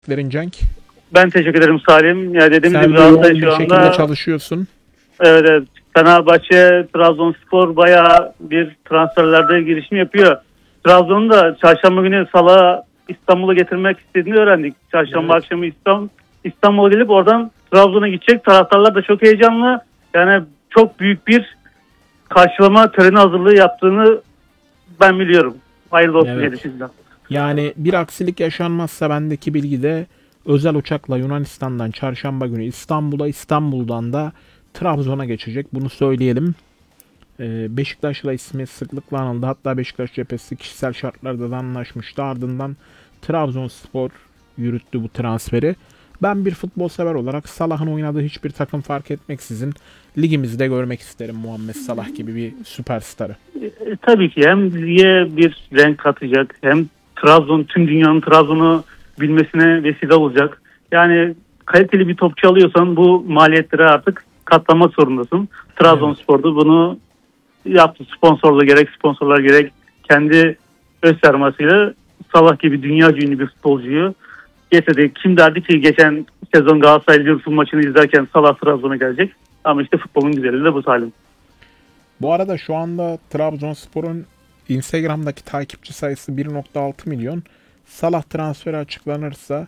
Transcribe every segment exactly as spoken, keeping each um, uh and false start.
Lerin Cenk. Ben teşekkür ederim Salim. Ya dediğim Sen gibi de Galatasaray yoğun şu bir anda şekilde çalışıyorsun. evet, evet, Fenerbahçe, Trabzonspor bayağı bir transferlerde girişim yapıyor. Trabzon'un da çarşamba günü Salah'ı İstanbul'a getirmek istediğini öğrendik. Çarşamba Evet. akşamı İstanbul, İstanbul'a gelip oradan Trabzon'a gidecek. Taraftarlar da çok heyecanlı. Yani çok büyük bir karşılama töreni hazırlığı yaptığını ben biliyorum. Hayırlı olsun Evet. diye düşündüm. Yani bir aksilik yaşanmazsa bendeki bilgi de özel uçakla Yunanistan'dan çarşamba günü İstanbul'a, İstanbul'dan da Trabzon'a geçecek. Bunu söyleyelim. Ee, Beşiktaş'la ismi sıklıkla anıldı. Hatta Beşiktaş cephesi kişisel şartlarda da anlaşmıştı. Ardından Trabzonspor yürüttü bu transferi. Ben bir futbol sever olarak Salah'ın oynadığı hiçbir takım fark etmeksizin ligimizde görmek isterim Muhammed Salah gibi bir süperstarı. E, tabii ki hem diziye bir renk katacak, hem Trabzon, tüm dünyanın Trabzon'u bilmesine vesile olacak. Yani kaliteli bir topçu alıyorsan bu maliyetlere artık katlamak zorundasın. Trabzonspor'da bunu yaptı. Sponsorla gerek sponsorlar gerek kendi öz sermayesiyle Salah gibi dünyaca ünlü bir futbolcuyu getirdi. Kim derdi ki geçen sezon Galatasaray Liverpool maçını izlerken Salah Trabzon'a gelecek. Ama işte futbolun güzelliği de bu Salim. Bu arada şu anda Trabzonspor'un Instagram'daki takipçi sayısı bir nokta altı milyon. Salah transferi açıklanırsa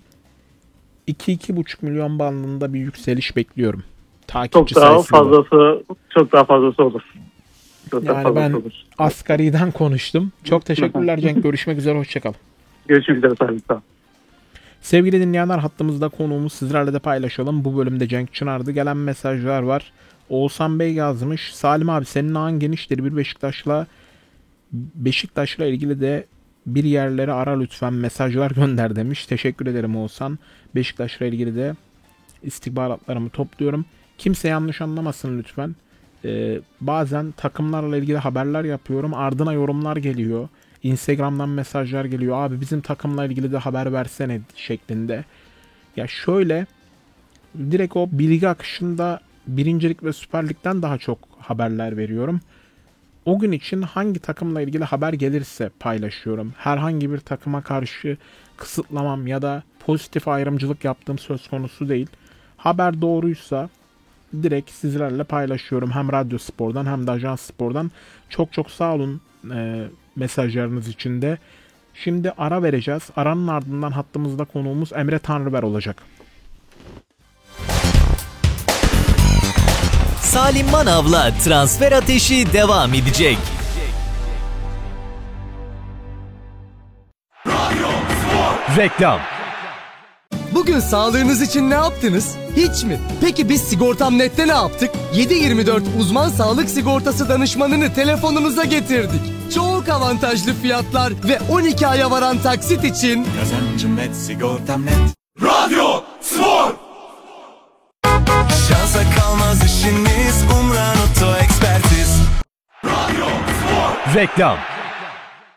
iki iki buçuk milyon bandında bir yükseliş bekliyorum. Takipçi Çok daha sayısında. fazlası, çok daha fazlası olur. Çok daha Yani fazlası ben olur. asgariden konuştum. Çok teşekkürler Cenk. Görüşmek üzere. Hoşçakal. Görüşmek üzere Salim. Sağ ol. Sevgili dinleyenler, hattımızda konuğumuz, sizlerle de paylaşalım. Bu bölümde Cenk Çınar'dı. Gelen mesajlar var. Oğuzhan Bey yazmış. Salim abi, senin ağın geniştir. Bir Beşiktaş'la Beşiktaş'la ilgili de bir yerlere ara lütfen, mesajlar gönder demiş. Teşekkür ederim Oğuzhan. Beşiktaş'la ilgili de istihbaratlarımı topluyorum. Kimse yanlış anlamasın lütfen. Ee, bazen takımlarla ilgili haberler yapıyorum. Ardına yorumlar geliyor. Instagram'dan mesajlar geliyor. Abi bizim takımla ilgili de haber versene şeklinde. Ya şöyle, direkt o bilgi akışında birincilik ve Süper Lig'den daha çok haberler veriyorum. O gün için hangi takımla ilgili haber gelirse paylaşıyorum. Herhangi bir takıma karşı kısıtlamam ya da pozitif ayrımcılık yaptığım söz konusu değil. Haber doğruysa direkt sizlerle paylaşıyorum. Hem Radyo Spor'dan hem de Ajans Spor'dan. Çok çok sağ olun e, mesajlarınız için de. Şimdi ara vereceğiz. Aranın ardından hattımızda konuğumuz Emre Tanrıver olacak. Salim Manav'la Transfer Ateşi devam edecek. Reklam. Bugün sağlığınız için ne yaptınız? Hiç mi? Peki biz Sigortam Net'te ne yaptık? yedi yirmi dört uzman sağlık sigortası danışmanını telefonunuza getirdik. Çok avantajlı fiyatlar ve on iki aya varan taksit için Kazancım net, sigortam net. Radyo Spor. Şansa kalmaz işiniz, Umran Oto Ekspertiz. Radyo Spor. reklam.